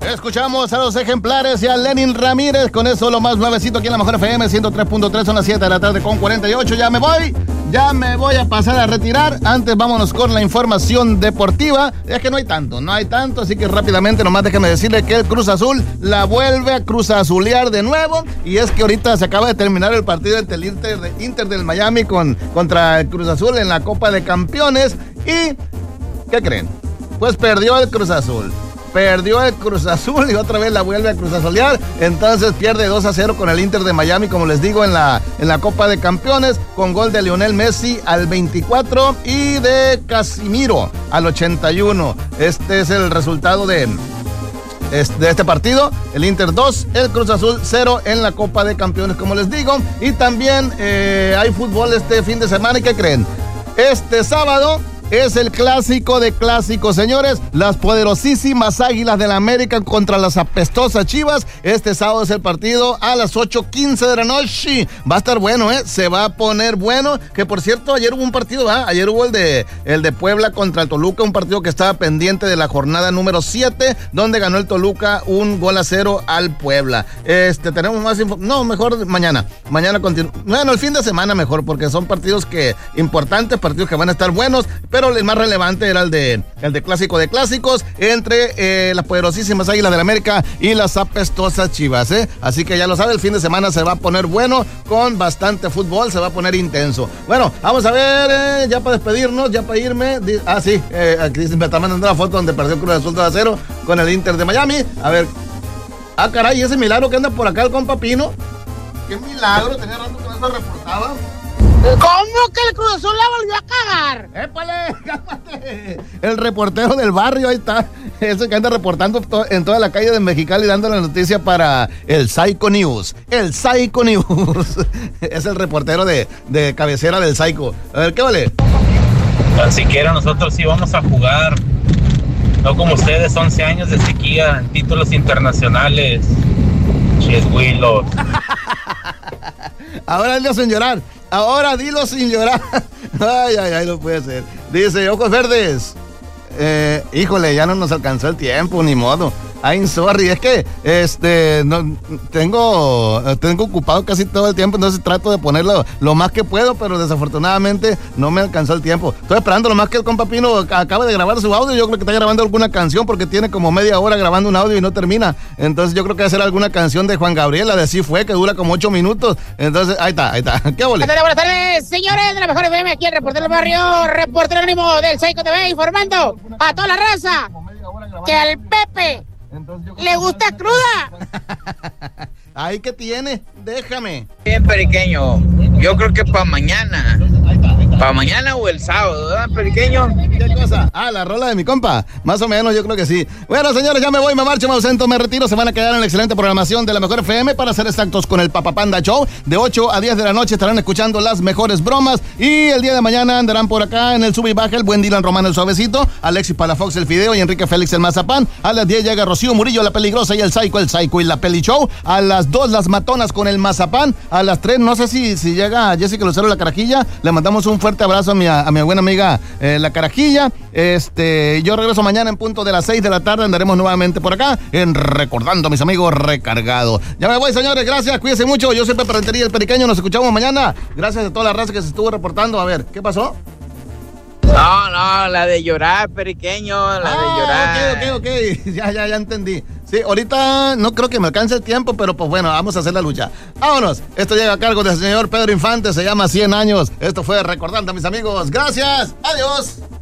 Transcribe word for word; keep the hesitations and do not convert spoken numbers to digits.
Escuchamos a los ejemplares y a Lenin Ramírez. Con eso lo más nuevecito aquí en la Mejor F M ciento tres punto tres. Son las siete de la tarde con cuarenta y ocho. Ya me voy. Ya me voy a pasar a retirar. Antes vámonos con la información deportiva. Es que no hay tanto, no hay tanto. Así que rápidamente nomás déjeme decirle que el Cruz Azul la vuelve a Cruz Azulear de nuevo. Y es que ahorita se acaba de terminar el partido entre el Inter, de, Inter del Miami con, contra el Cruz Azul en la Copa de Campeones. ¿Y qué creen? Pues perdió el Cruz Azul. Perdió el Cruz Azul y otra vez la vuelve a Cruz Azulear. Entonces pierde dos a cero con el Inter de Miami, como les digo, en la, en la Copa de Campeones, con gol de Lionel Messi al veinticuatro y de Casimiro al ochenta y uno. Este es el resultado de, de este partido. El Inter dos, el Cruz Azul cero en la Copa de Campeones, como les digo. Y también eh, hay fútbol este fin de semana. ¿Y qué creen? Este sábado es el clásico de clásicos, señores. Las poderosísimas Águilas del la América contra las apestosas Chivas. Este sábado es el partido a las ocho quince de la noche. Va a estar bueno, ¿eh? Se va a poner bueno. Que por cierto, ayer hubo un partido, ¿ah? Ayer hubo el de, el de Puebla contra el Toluca, un partido que estaba pendiente de la jornada número siete, donde ganó el Toluca un gol a cero al Puebla. Este, tenemos más info. No, mejor mañana. Mañana continúa. Bueno, el fin de semana mejor, porque son partidos que importantes, partidos que van a estar buenos. Pero el más relevante era el de el de clásico de clásicos entre eh, las poderosísimas Águilas del América y las apestosas Chivas, ¿eh? Así que ya lo sabe, el fin de semana se va a poner bueno con bastante fútbol, se va a poner intenso. Bueno, vamos a ver, eh, ya para despedirnos, ya para irme. Di- ah, sí, eh, aquí me está mandando la foto donde perdió Cruz Azul dos a cero con el Inter de Miami. A ver, ah, caray, ese milagro que anda por acá el compa Pino. Qué milagro, tenía rato que no se reportaba. ¿Cómo que el Cruz Azul la volvió a cagar? ¡Épale! ¡Cálmate! El reportero del barrio, ahí está. Ese que anda reportando to- en toda la calle de Mexicali dando la noticia para el Psycho News. El Psycho News. Es el reportero de, de cabecera del Psycho. A ver, ¿qué vale? Tan siquiera nosotros sí vamos a jugar. No como ustedes, once años de sequía en títulos internacionales. Chishuilos. Ahora dilo sin llorar. Ahora dilo sin llorar. Ay, ay, ay, no puede ser. Dice, ojos verdes. Eh, híjole, ya no nos alcanzó el tiempo, ni modo. I'm sorry, es que este no, tengo, tengo ocupado casi todo el tiempo, entonces trato de ponerlo lo más que puedo, pero desafortunadamente no me alcanzó el tiempo. Estoy esperando lo más que el compa Pino acabe de grabar su audio. Yo creo que está grabando alguna canción porque tiene como media hora grabando un audio y no termina. Entonces yo creo que va a ser alguna canción de Juan Gabriel, la de Sí Fue, que dura como ocho minutos. Entonces, ahí está, ahí está. ¿Qué bole? Buenas tardes, señores de la Mejor F M, aquí el reportero del barrio, reportero anónimo del Psycho T V, informando a toda la raza que al Pepe le gusta cruda. Ahí que tiene, déjame. Bien, periqueño. Yo creo que para mañana. Para mañana o el sábado, ¿verdad, periqueño? ¿Qué cosa? Ah, la rola de mi compa. Más o menos, yo creo que sí. Bueno, señores, ya me voy, me marcho, me ausento, me retiro. Se van a quedar en la excelente programación de la Mejor F M, para ser exactos, con el Papa Panda Show. De ocho a diez de la noche estarán escuchando las mejores bromas. Y el día de mañana andarán por acá en el sub y baja el buen Dylan Román el suavecito, Alexis Palafox el fideo y Enrique Félix el mazapán. A las diez llega Rocío Murillo la peligrosa y el Psycho el Psycho y la Peli Show. A las dos las matonas con el mazapán. A las tres no sé si, si llega Jessica Lucero la Carajilla. Le mandamos un fuerte abrazo a mi, a mi buena amiga eh, la Carajilla. Este, yo regreso mañana en punto de las seis de la tarde. Andaremos nuevamente por acá en Recordando a mis amigos recargado. Ya me voy, señores, gracias, cuídense mucho. Yo soy Pepe Rentería el Periqueño, nos escuchamos mañana. Gracias a toda la raza que se estuvo reportando. A ver, ¿qué pasó? No, no, la de llorar, periqueño, la ah, de llorar. ok, ok, ok, ya, ya, ya entendí. Sí, ahorita no creo que me alcance el tiempo, pero pues bueno, vamos a hacer la lucha. Vámonos, esto llega a cargo del señor Pedro Infante, se llama cien años. Esto fue Recordando a mis amigos. Gracias, adiós.